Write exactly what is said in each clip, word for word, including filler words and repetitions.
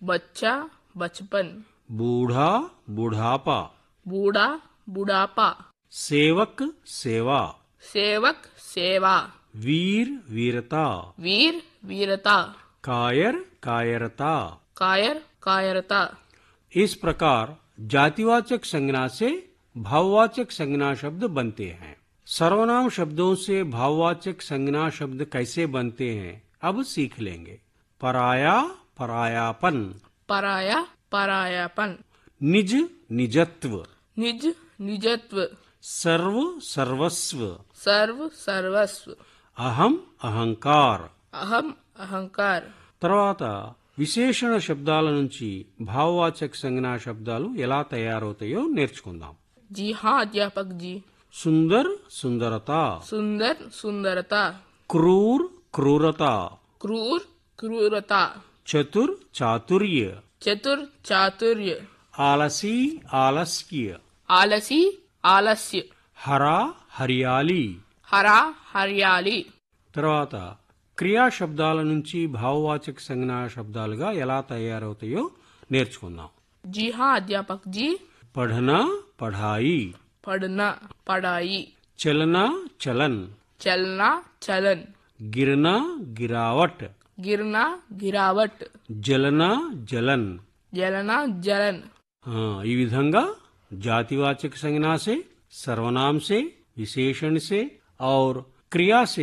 बच्चा बचपन, बूढ़ा बुढ़ापा, बूढ़ा बुढ़ापा, सेवक सेवा, सेवक सेवा, वीर वीरता, वीर वीरता, कायर कायरता। कायर कायरता। इस प्रकार जातिवाचक संज्ञा से भाववाचक संज्ञा शब्द बनते हैं। सर्वनाम शब्दों से भाववाचक संज्ञा शब्द कैसे बनते हैं अब सीख लेंगे। पराया परायापन, पराया परायापन, निज निजत्व, निज निजत्व, सर्व सर्वस्व, सर्व सर्वस्व, అహం అహంకార్। అహం అహంకార్। తర్వాత విశేషణ శబ్దాల నుంచి భావవాచక సంజ్ఞా శబ్దాలు ఎలా తయారవుతాయో నేర్చుకుందాం। जी हाँ अध्यापक जी। సుందర్ సుందరత, सुंदर सुंदरता, క్రూర్ క్రూరత, क्रूर क्रूरता, చతుర్ చాతుర్య, चतुर चातुर्य, ఆలసీ ఆలస్య, आलसी आलस्य, హరా హరియాలి। हरा हरियाली। తర్వాత క్రియా శబ్దాల నుంచి భావవాచక సంజ్ఞా శబ్దాలుగా ఎలా తయారవుతాయో నేర్చుకుందాం। जी हाँ अध्यापक जी। పఢనా పఢాయి, पढ़ना पढ़ाई, చలనా చలన్, चलना चलन, గిరనా గిరావట్, गिरना गिरावट, జలనా జలన్। जलना जलन। हाँ, ఈ విధంగా जातिवाचक संज्ञा से, सर्वनाम से, विशेषण से और क्रिया से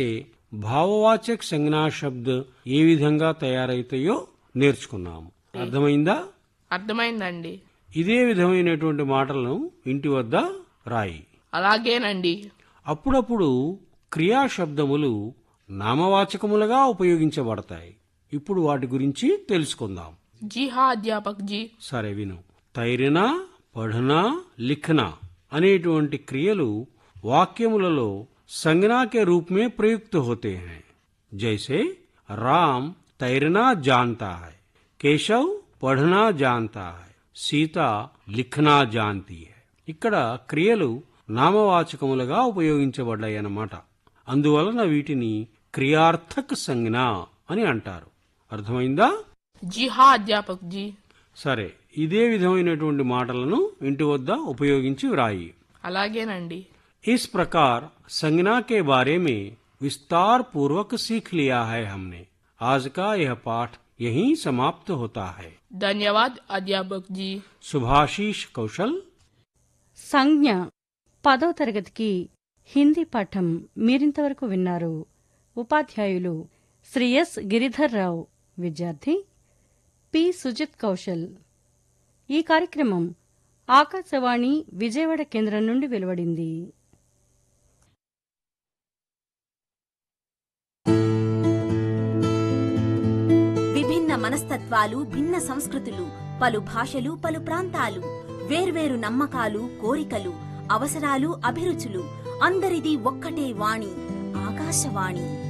భావవాచక సంజ్ఞా శబ్ద ఏ విధంగా తయారైతాయో నేర్చుకున్నాము। అర్థమైందా? అర్థమైందండి। ఇదే విధమైనటువంటి మాటలను ఇంటి వద్ద రాయి। అలాగేనండి। అప్పుడప్పుడు క్రియా శబ్దములు నామవాచకములుగా ఉపయోగించబడతాయి। ఇప్పుడు వాటి గురించి తెలుసుకుందాం। जी हाँ अध्यापक जी। సరే విను। తైరనా పఢనా లిఖనా అనేటువంటి క్రియలు వాక్యములలో संज्ञा के रूप में प्रयुक्त होते हैं। जैसे राम तैरना जानता है, केशव पढ़ना जानता है, सीता लिखना जानती है। ఇక్కడ క్రియలు నామవాచకములుగా ఉపయోగించబడ్డాయన్నమాట। అందువలన వీటిని క్రియార్థక సంజ్ఞ అని అంటారు। అర్థమైందా? जी हाँ अध्यापक जी। సరే, ఇదే విధమైనటువంటి మాటలను ఇంటి వద్ద ఉపయోగించి వ్రాయి। అలాగేనండి। इस प्रकार संज्ञा के बारे में विस्तार पूर्वक सीख लिया है हमने। आज का यह पाठ यहीं समाप्त होता है। धन्यवाद अध्यापक जी। सुभाषीष कौशल। సంజ్ఞ పదో తరగతికి హిందీ పాఠం మీరింతవరకు విన్నారు। ఉపాధ్యాయులు శ్రీ ఎస్ గిరిధర్ రావు, విద్యార్థి పి సుజిత్ కౌశల్। ఈ కార్యక్రమం ఆకాశవాణి విజయవాడ కేంద్రం నుండి వెలువడింది। విభిన్న మనస్తత్వాలు, భిన్న సంస్కృతులు, పలు భాషలు, పలు ప్రాంతాలు, వేర్వేరు నమ్మకాలు, కోరికలు, అవసరాలు, అభిరుచులు, అందరిది ఒక్కటే వాణి, ఆకాశవాణి।